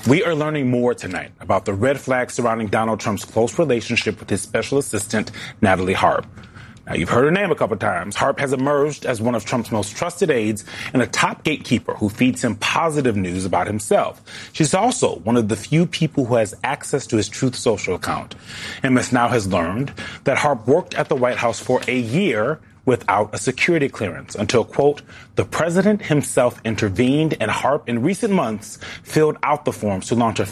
We are learning more tonight about the red flags surrounding Donald Trump's close relationship with his special assistant, Natalie Harp. Now, you've heard her name a couple times. Harp has emerged as one of Trump's most trusted aides and a top gatekeeper who feeds him positive news about himself. She's also one of the few people who has access to his Truth Social account. MS Now has learned that Harp worked at the White House for a year without a security clearance until, quote, the president himself intervened and Harp in recent months filled out the forms to launch a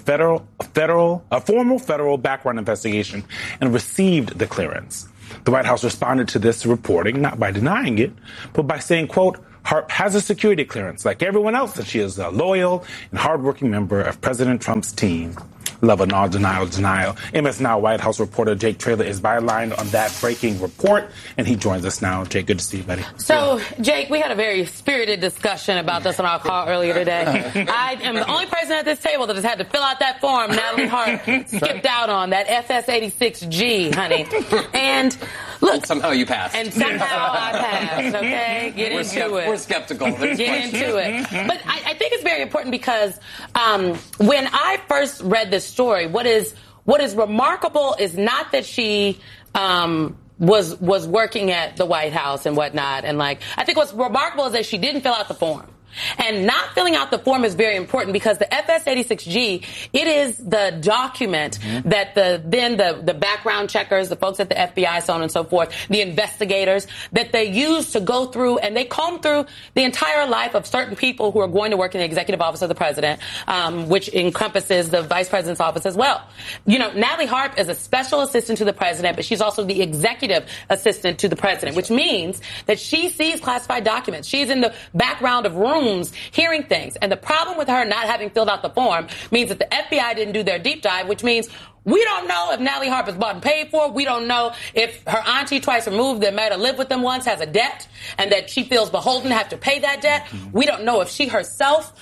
formal federal background investigation and received the clearance. The White House responded to this reporting, not by denying it, but by saying, quote, Harp has a security clearance like everyone else, and she is a loyal and hardworking member of President Trump's team. Love of denial. MS Now White House reporter Jake Traylor is bylined on that breaking report, and he joins us now. Jake, good to see you, buddy. So, Jake, we had a very spirited discussion about this on our call earlier today. I am the only person at this table that has had to fill out that form Natalie Harp skipped out on, that FS86G, honey. And look. Somehow you passed. And somehow I passed, okay? Get into it. We're skeptical. Get into it. But I think it's very important because when I first read this story, what is remarkable is not that she was working at the White House and whatnot, and I think what's remarkable is that she didn't fill out the form. And not filling out the form is very important because the FS86G, it is the document that the background checkers, the folks at the FBI, so on and so forth, the investigators, that they use to go through and they comb through the entire life of certain people who are going to work in the executive office of the president, which encompasses the vice president's office as well. You know, Natalie Harp is a special assistant to the president, but she's also the executive assistant to the president, which means that she sees classified documents. She's in the background of rooms hearing things. And the problem with her not having filled out the form means that the FBI didn't do their deep dive, which means we don't know if Natalie Harp is bought and paid for. We don't know if her auntie twice removed that might have lived with them once has a debt and that she feels beholden to have to pay that debt. We don't know if she herself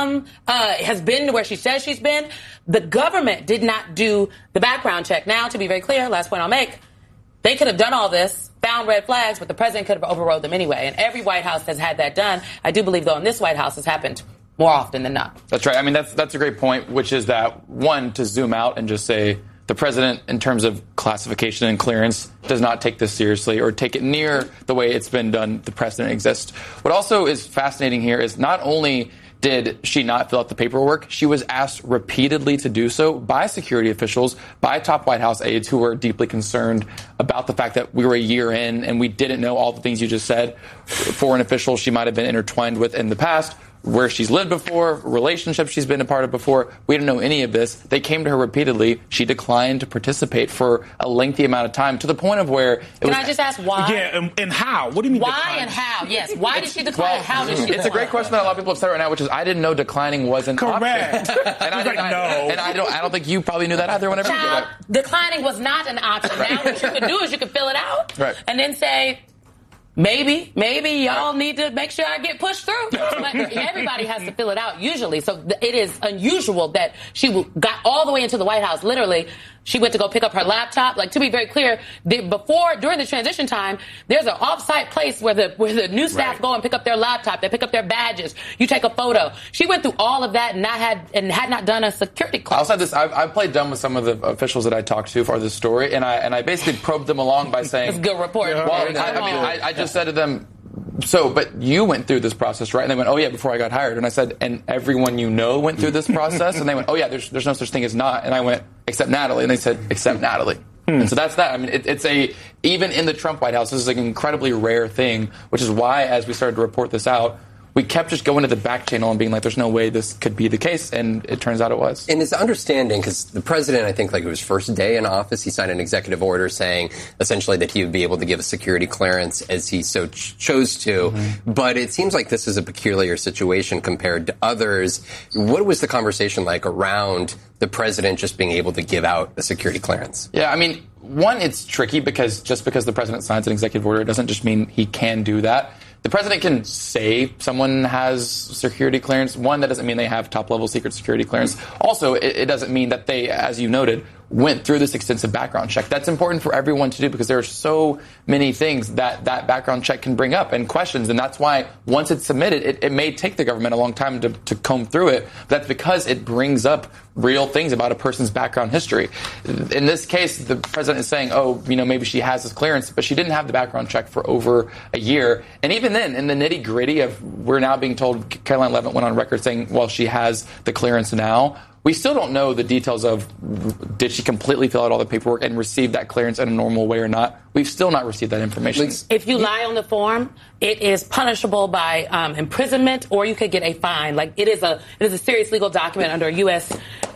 has been where she says she's been. The government did not do the background check. Now, to be very clear, last point I'll make, they could have done all this, found red flags, but the president could have overrode them anyway. And every White House has had that done. I do believe, though, in this White House, it's happened more often than not. That's right. I mean, that's a great point, which is that, one, to zoom out and just say the president, in terms of classification and clearance, does not take this seriously or take it near the way it's been done. The precedent exists. What also is fascinating here is not only did she not fill out the paperwork, she was asked repeatedly to do so by security officials, by top White House aides who were deeply concerned about the fact that we were a year in and we didn't know all the things you just said. Foreign officials she might have been intertwined with in the past, where she's lived before, relationships she's been a part of before. We didn't know any of this. They came to her repeatedly. She declined to participate for a lengthy amount of time, to the point of where Can I just ask why? Yeah, and how? What do you mean why decline? And how? Yes, why did she decline? How did she decline? It's a great question that a lot of people have said right now, which is I didn't know declining was an Correct. option. And I don't think you probably knew that either whenever you did that. Declining was not an option. Now what you could do is you could fill it out and then say, maybe y'all need to make sure I get pushed through. But everybody has to fill it out usually. So it is unusual that she got all the way into the White House. Literally, she went to go pick up her laptop. To be very clear, during the transition time, there's an off-site place where the new staff go and pick up their laptop. They pick up their badges. You take a photo. She went through all of that and had not done a security clearance. I'll say this. I've played dumb with some of the officials that I talked to for this story, and I basically probed them along by saying, "It's a good report." Well, I just said to them, but you went through this process, right? And they went, oh, yeah, before I got hired. And I said, and everyone you know went through this process? And they went, oh, yeah, there's no such thing as not. And I went, except Natalie. And they said, except Natalie. And so that's that. I mean, even in the Trump White House, this is an incredibly rare thing, which is why, as we started to report this out, we kept just going to the back channel and being like, there's no way this could be the case. And it turns out it was. And it's understanding, because the president, I think, it was first day in office, he signed an executive order saying essentially that he would be able to give a security clearance as he so chose to. Mm-hmm. But it seems like this is a peculiar situation compared to others. What was the conversation like around the president just being able to give out a security clearance? Yeah, I mean, one, it's tricky because just because the president signs an executive order, it doesn't just mean he can do that. The president can say someone has security clearance. One, that doesn't mean they have top-level secret security clearance. Also, it doesn't mean that they, as you noted, went through this extensive background check. That's important for everyone to do because there are so many things that background check can bring up and questions. And that's why once it's submitted, it may take the government a long time to comb through it. But that's because it brings up real things about a person's background history. In this case, the president is saying, maybe she has this clearance, but she didn't have the background check for over a year. And even then, in the nitty gritty of, we're now being told, Caroline Leavitt went on record saying, well, she has the clearance now. We still don't know the details of, did she completely fill out all the paperwork and receive that clearance in a normal way or not? We've still not received that information. If you lie on the form, it is punishable by imprisonment, or you could get a fine. It is a serious legal document under US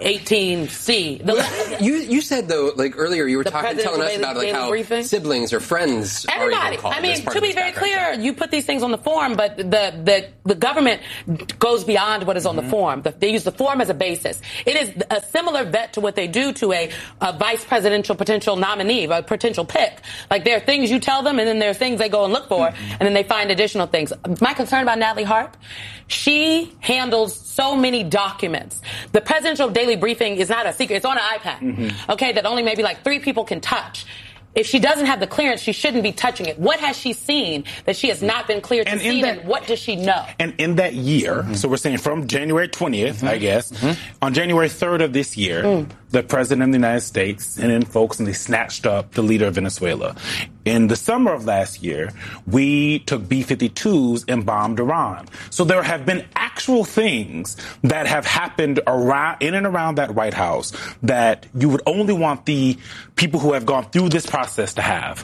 18C. You said though, earlier, you were telling us about how siblings or friends Everybody. are even called. I mean, to be very clear, you put these things on the form, but the government goes beyond what is on the form. They use the form as a basis. It is a similar vet to what they do to a vice presidential potential nominee, a potential pick. There are things you tell them, and then there are things they go and look for, and then they find additional things. My concern about Natalie Harp, she handles so many documents. The presidential daily briefing is not a secret. It's on an iPad, okay, that only maybe 3 people can touch. If she doesn't have the clearance, she shouldn't be touching it. What has she seen that she has not been cleared to see, and what does she know? And in that year, so we're saying from January 20th, I guess, on January 3rd of this year, the president of the United States sent in folks and they snatched up the leader of Venezuela. In the summer of last year, we took B-52s and bombed Iran. So there have been actual things that have happened in and around that White House that you would only want the people who have gone through this process to have.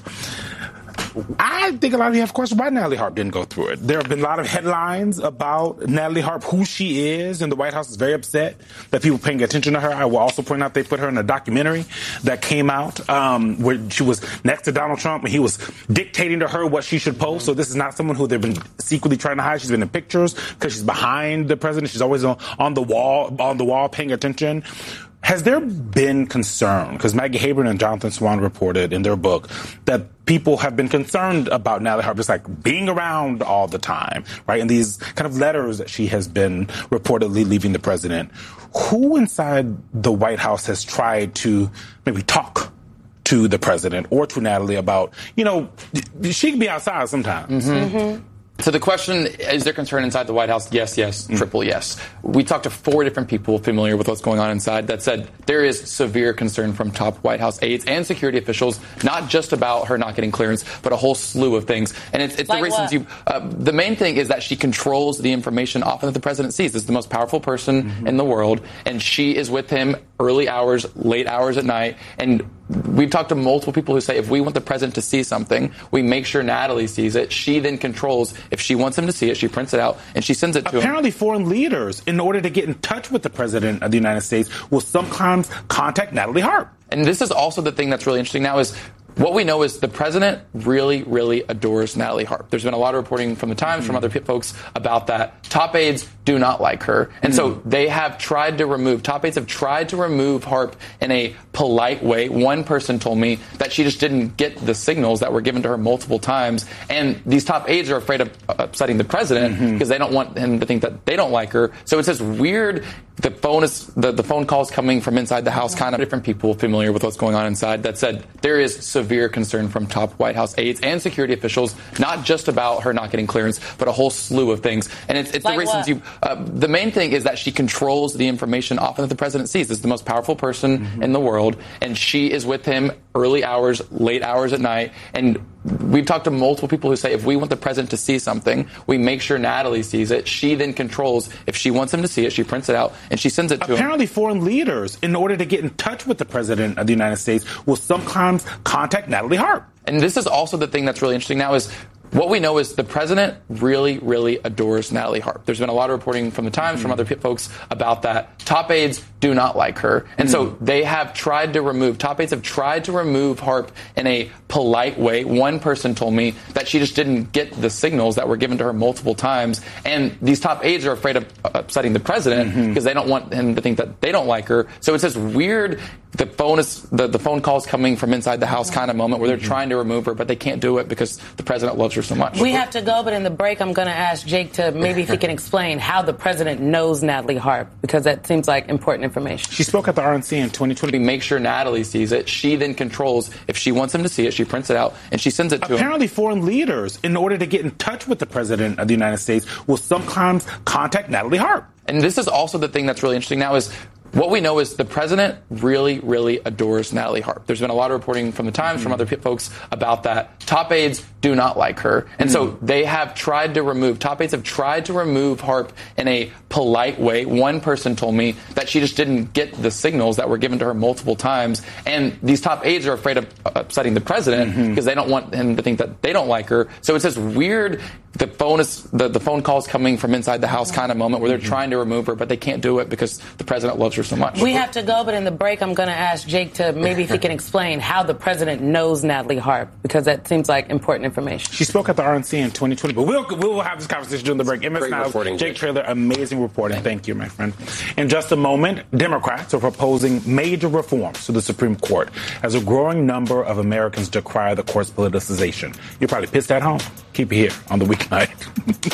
I think a lot of you have questions why Natalie Harp didn't go through it. There have been a lot of headlines about Natalie Harp, who she is, and the White House is very upset that people are paying attention to her. I will also point out they put her in a documentary that came out where she was next to Donald Trump and he was dictating to her what she should post. So this is not someone who they've been secretly trying to hide. She's been in pictures because she's behind the president. She's always on the wall paying attention. Has there been concern, because Maggie Haberman and Jonathan Swan reported in their book that people have been concerned about Natalie Harp just being around all the time, right? And these kind of letters that she has been reportedly leaving the president. Who inside the White House has tried to maybe talk to the president or to Natalie about, she can be outside sometimes. So the question, is there concern inside the White House? Yes, triple yes. We talked to 4 different people familiar with what's going on inside that said there is severe concern from top White House aides and security officials, not just about her not getting clearance, but a whole slew of things. And it's the reasons the main thing is that she controls the information often that the president sees. This is the most powerful person in the world, and she is with him early hours, late hours at night, and we've talked to multiple people who say if we want the president to see something, we make sure Natalie sees it. She then controls. If she wants him to see it, she prints it out and she sends it to him. Apparently foreign leaders, in order to get in touch with the president of the United States, will sometimes contact Natalie Harp. And this is also the thing that's really interesting now is what we know is the president really, really adores Natalie Harp. There's been a lot of reporting from the Times, from other folks about that. Top aides do not like her. And so they have tried to remove, top aides have tried to remove Harp in a polite way. One person told me that she just didn't get the signals that were given to her multiple times. And these top aides are afraid of upsetting the president because they don't want him to think that they don't like her. So it's this weird, the phone calls coming from inside the House, kind of different people familiar with what's going on inside that said there is severe concern from top White House aides and security officials, not just about her not getting clearance, but a whole slew of things. And it's the reasons the main thing is that she controls the information often that the president sees. This is the most powerful person in the world, and she is with him early hours, late hours at night. And we've talked to multiple people who say if we want the president to see something, we make sure Natalie sees it. She then controls. If she wants him to see it, she prints it out and she sends it to him. Apparently foreign leaders, in order to get in touch with the president of the United States, will sometimes contact Natalie Harp. And this is also the thing that's really interesting now is what we know is the president really, really adores Natalie Harp. There's been a lot of reporting from the Times, from other folks about that. Top aides do not like her. And so they have tried to remove, top aides have tried to remove Harp in a polite way. One person told me that she just didn't get the signals that were given to her multiple times. And these top aides are afraid of upsetting the president because they don't want him to think that they don't like her. So it's this weird, the the phone calls coming from inside the house kind of moment where they're trying to remove her, but they can't do it because the president loves her so much. We have to go, but in the break, I'm going to ask Jake to maybe if he can explain how the president knows Natalie Harp, because that seems like important information. She spoke at the RNC in 2020. Make sure Natalie sees it. She then controls, if she wants him to see it, she prints it out and she sends it to him. Apparently, foreign leaders, in order to get in touch with the president of the United States, will sometimes contact Natalie Harp. And this is also the thing that's really interesting now is what we know is the president really, really adores Natalie Harp. There's been a lot of reporting from the Times, from other folks about that. Top aides do not like her. And so they have tried to remove, top aides have tried to remove Harp in a polite way. One person told me that she just didn't get the signals that were given to her multiple times. And these top aides are afraid of upsetting the president because they don't want him to think that they don't like her. So it's this weird, the phone calls coming from inside the house kind of moment where they're trying to remove her, but they can't do it because the president loves her so much. We have to go, but in the break, I'm going to ask Jake to maybe if he can explain how the president knows Natalie Harp, because that seems like important information. She spoke at the RNC in 2020, but we'll have this conversation during the break. MS Niles, Jake Traylor, amazing reporting. Thank you, my friend. In just a moment, Democrats are proposing major reforms to the Supreme Court as a growing number of Americans decry the court's politicization. You're probably pissed at home. Keep it here on The Weeknight.